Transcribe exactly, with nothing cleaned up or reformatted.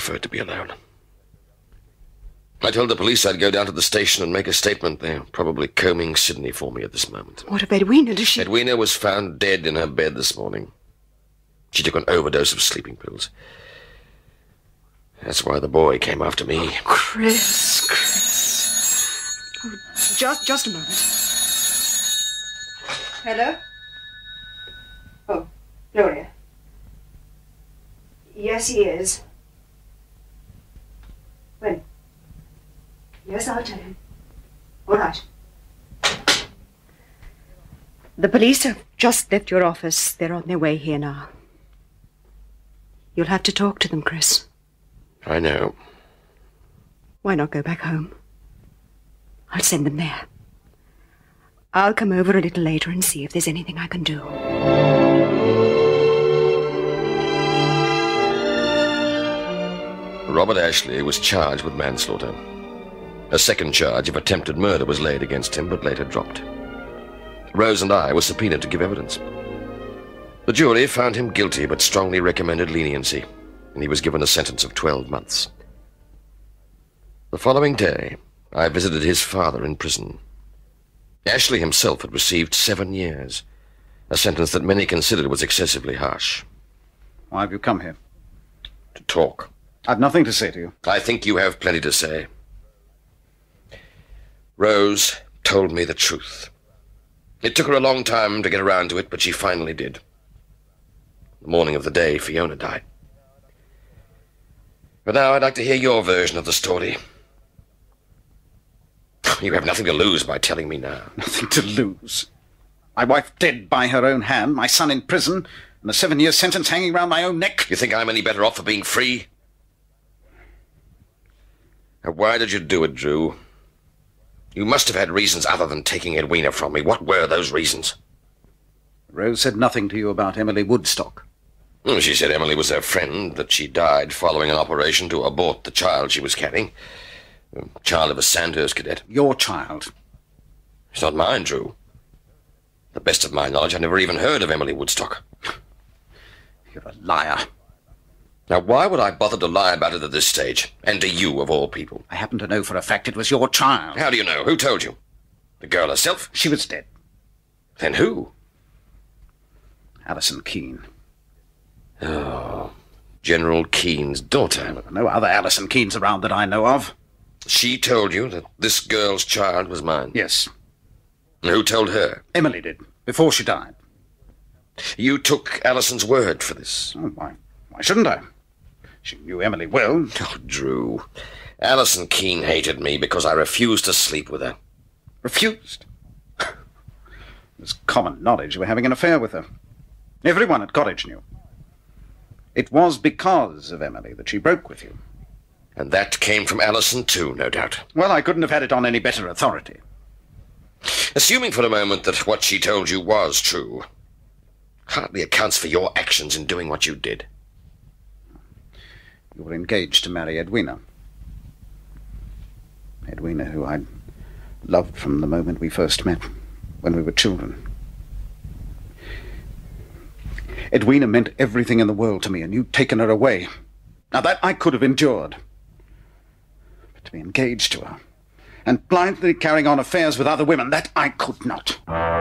preferred to be alone. I told the police I'd go down to the station and make a statement. They're probably combing Sydney for me at this moment. What of Edwina? Does she... Edwina was found dead in her bed this morning. She took an overdose of sleeping pills. That's why the boy came after me. Oh, Chris, Chris. Oh, just, just a moment. Hello? Oh, Gloria. Yes, he is. When? Yes, I'll tell him. All right. The police have just left your office. They're on their way here now. You'll have to talk to them, Chris. I know. Why not go back home? I'll send them there. I'll come over a little later and see if there's anything I can do. Robert Ashley was charged with manslaughter. A second charge of attempted murder was laid against him, but later dropped. Rose and I were subpoenaed to give evidence. The jury found him guilty, but strongly recommended leniency, and he was given a sentence of twelve months. The following day, I visited his father in prison. Ashley himself had received seven years, a sentence that many considered was excessively harsh. Why have you come here? To talk. I've nothing to say to you. I think you have plenty to say. Rose told me the truth. It took her a long time to get around to it, but she finally did. The morning of the day Fiona died. But now I'd like to hear your version of the story. You have nothing to lose by telling me now. Nothing to lose? My wife dead by her own hand, my son in prison, and a seven-year sentence hanging round my own neck? You think I'm any better off for being free? Now, why did you do it, Drew? You must have had reasons other than taking Edwina from me. What were those reasons? Rose said nothing to you about Emily Woodstock. Well, she said Emily was her friend, that she died following an operation to abort the child she was carrying. A child of a Sandhurst cadet. Your child? It's not mine, Drew. The best of my knowledge, I never even heard of Emily Woodstock. You're a liar. Now, why would I bother to lie about it at this stage? And to you, of all people? I happen to know for a fact it was your child. How do you know? Who told you? The girl herself? She was dead. Then who? Alison Keene. Oh, General Keene's daughter. There are no other Alison Keenes around that I know of. She told you that this girl's child was mine? Yes. And who told her? Emily did, before she died. You took Alison's word for this? Oh, why? Why shouldn't I? She knew Emily well. Oh, Drew. Alison Keene hated me because I refused to sleep with her. Refused? It was common knowledge you were having an affair with her. Everyone at Cottage knew. It was because of Emily that she broke with you. And that came from Alison too, no doubt. Well, I couldn't have had it on any better authority. Assuming for a moment that what she told you was true, hardly accounts for your actions in doing what you did. You were engaged to marry Edwina. Edwina, who I'd loved from the moment we first met, when we were children. Edwina meant everything in the world to me, and you'd taken her away. Now, that I could have endured. to be engaged to her, and blindly carrying on affairs with other women, that I could not.